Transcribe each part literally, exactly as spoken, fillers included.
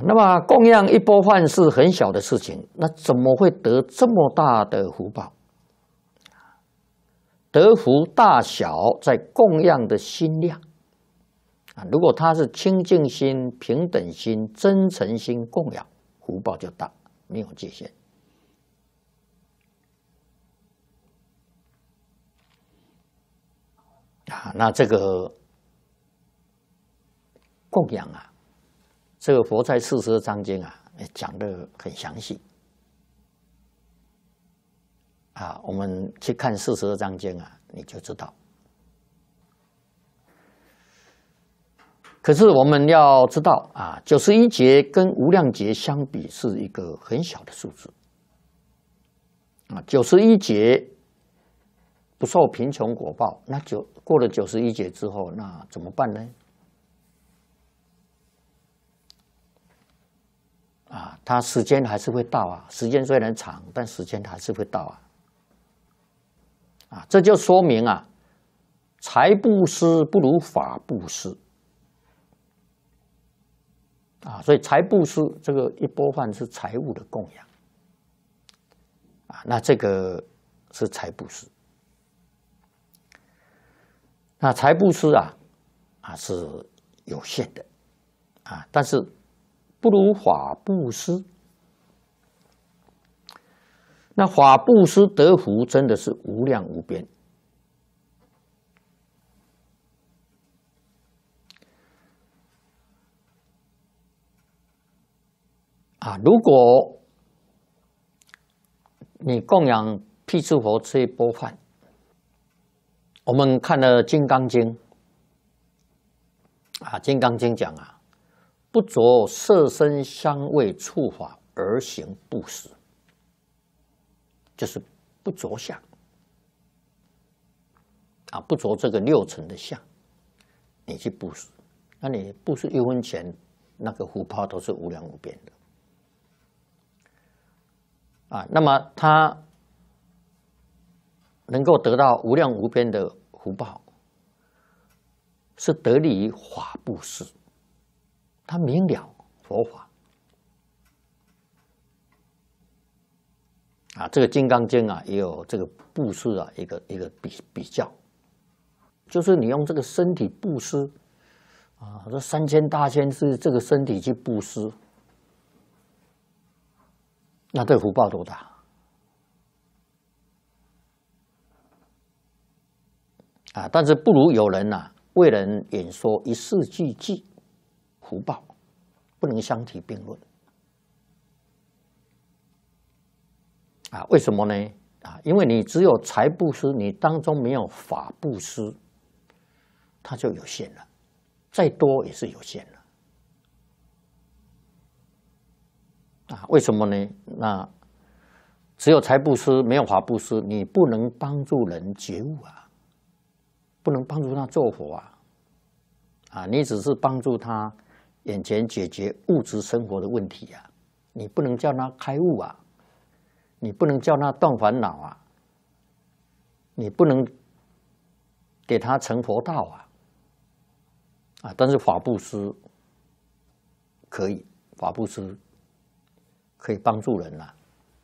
那么供养一钵饭是很小的事情，那怎么会得这么大的福报？得福大小在供养的心量啊，如果他是清净心、平等心、真诚心供养，福报就大，没有界限。啊，那这个供养啊，这个佛在四十二章经啊讲得很详细。啊，我们去看四十二章经啊，你就知道。可是我们要知道啊，九十一劫跟无量劫相比是一个很小的数字。啊，九十一劫不受贫穷果报，那九过了九十一劫之后，那怎么办呢？啊，他时间还是会到啊，时间虽然长，但时间还是会到啊。啊，这就说明啊，财布施不如法布施。啊，所以财布施这个一钵饭是财物的供养。啊，那这个是财布施。那财布施啊，啊是有限的，啊，但是不如法布施。那法布施得福真的是无量无边。啊，如果你供养辟支佛这一钵饭，我们看了《金刚经》啊，《金刚经》讲啊，不着色身香味触法而行布施。就是不着相啊，不着这个六尘的相，你去布施，那你布施一分钱，那个福报都是无量无边的啊。那么他能够得到无量无边的福报，是得力于法布施，他明了佛法。啊，这个《金刚经》啊，也有这个布施啊，一个一个比比较，就是你用这个身体布施啊，这三千大千是这个身体去布施，那这个福报多大啊！但是不如有人呐、啊，为人演说一世俱记，福报不能相提并论。啊，为什么呢？啊，因为你只有财布施，你当中没有法布施，它就有限了，再多也是有限了。啊，为什么呢？那只有财布施，没有法布施，你不能帮助人觉悟啊，不能帮助他做佛啊，啊，你只是帮助他眼前解决物质生活的问题啊，你不能叫他开悟啊。你不能叫他断烦恼啊，你不能给他成佛道啊，啊！但是法布施可以，法布施可以帮助人啊，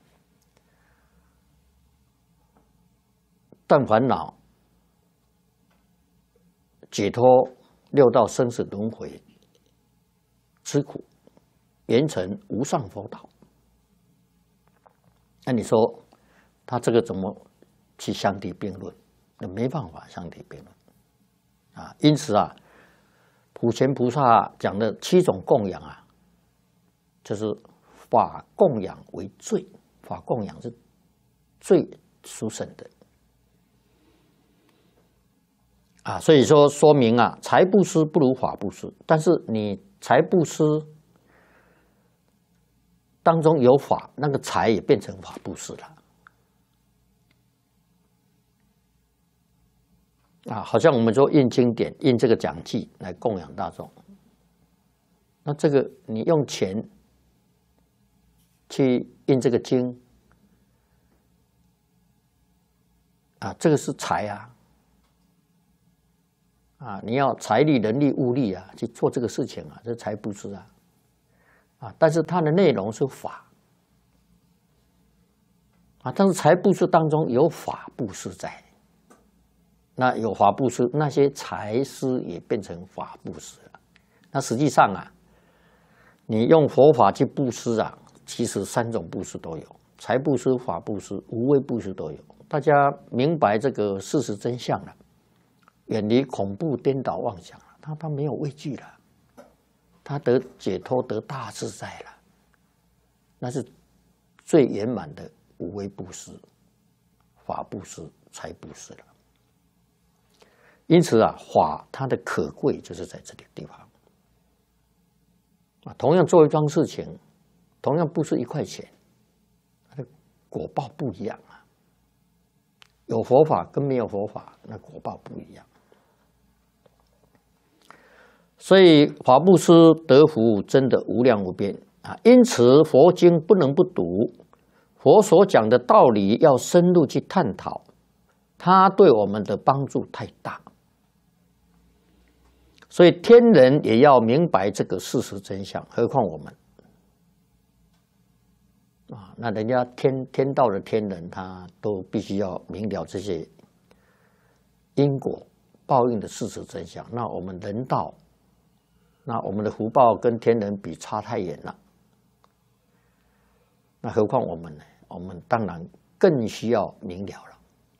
断烦恼，解脱六道生死轮回之苦，圆成无上佛道。那你说他这个怎么去相提并论？那没办法相提并论啊！因此啊，普贤菩萨讲的七种供养啊，就是法供养为最，法供养是最殊胜的啊。所以说说明啊，财布施不如法布施，但是你财布施当中有法，那个财也变成法布施了啊！好像我们说印经典、印这个讲记来供养大众，那这个你用钱去印这个经啊，这个是财啊啊！你要财力、人力、物力啊去做这个事情啊，这财布施啊。 啊，但是它的内容是法啊，但是财布施当中有法布施在，那有法布施，那些财施也变成法布施了。那实际上啊，你用佛法去布施啊，其实三种布施都有，财布施、法布施、无畏布施都有。大家明白这个事实真相了，远离恐怖颠倒妄想了，他他没有畏惧了，他得解脱，得大自在了，那是最圆满的无畏布施、法布施、财布施了。因此啊，法它的可贵就是在这个地方啊。同样做一桩事情，同样布施一块钱，它的果报不一样啊。有佛法跟没有佛法，那果报不一样。所以法布施得福真的无量无边啊！因此佛经不能不读，佛所讲的道理要深入去探讨，它对我们的帮助太大。所以天人也要明白这个事实真相，何况我们啊？那人家天天道的天人，他都必须要明了这些因果报应的事实真相。那我们人道，那我们的福报跟天人比差太远了。那何况我们呢？我们当然更需要明了了。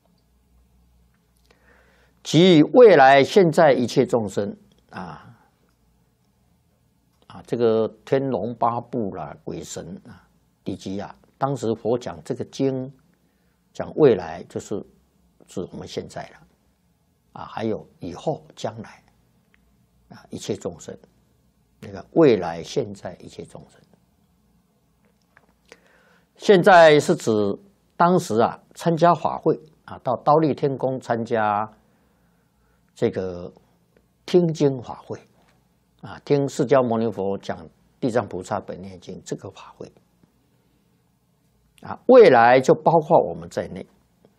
即未来现在一切众生啊啊，这个天龙八部啦、鬼神啊，以及啊，当时佛讲这个经，讲未来就是指我们现在了啊，还有以后将来啊，一切众生，那个未来现在一切众生，现在是指当时啊参加法会啊，到忉利天宫参加这个听经法会啊，听释迦牟尼佛讲《地藏菩萨本愿经》这个法会啊，未来就包括我们在内。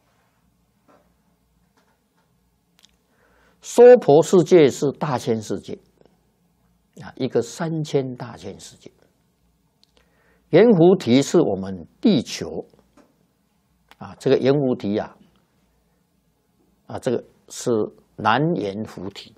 娑婆世界是大千世界啊，一个三千大千世界。圆菩提是我们地球啊，这个圆菩提啊，啊，这个是南阎浮提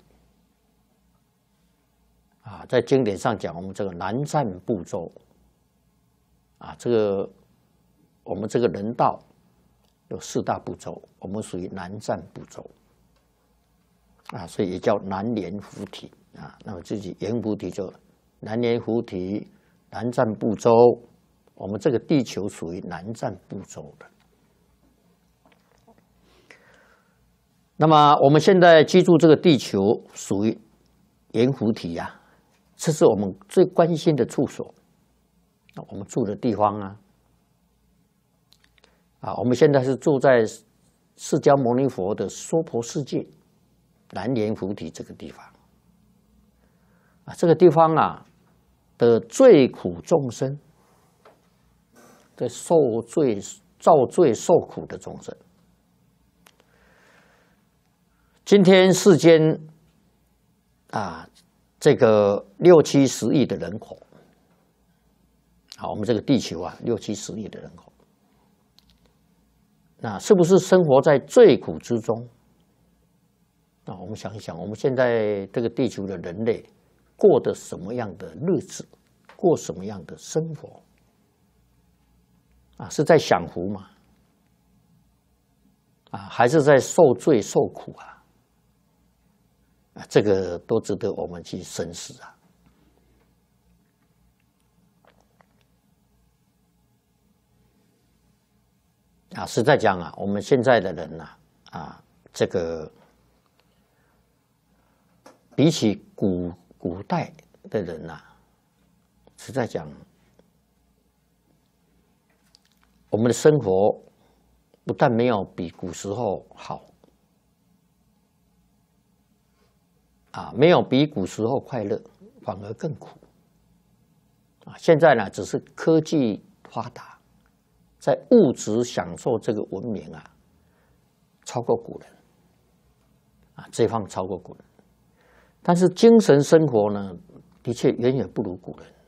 啊，在经典上讲，我们这个南瞻部洲啊，这个我们这个人道有四大部洲，我们属于南瞻部洲啊，所以也叫南阎浮提啊。那么自己阎浮提就南阎浮提、南瞻部洲，我们这个地球属于南瞻部洲的。那么我们现在居住这个地球属于阎浮提呀，这是我们最关心的处所。我们住的地方啊，啊，我们现在是住在释迦牟尼佛的娑婆世界南阎浮提这个地方啊，这个地方啊的罪苦众生，的受罪造罪受苦的众生。今天世间啊，这个六七十亿的人口，好，我们这个地球啊，六七十亿的人口，那是不是生活在罪苦之中？那我们想一想，我们现在这个地球的人类过的什么样的日子，过什么样的生活？啊，是在享福吗？啊，还是在受罪受苦啊？啊，这个都值得我们去深思啊！啊，实在讲啊，我们现在的人呐，啊，这个比起古古代的人呐，实在讲，我们的生活不但没有比古时候好，啊，没有比古时候快乐，反而更苦。啊，现在呢，只是科技发达，在物质享受这个文明啊，超过古人，啊，这方超过古人，但是精神生活呢，的确远远不如古人。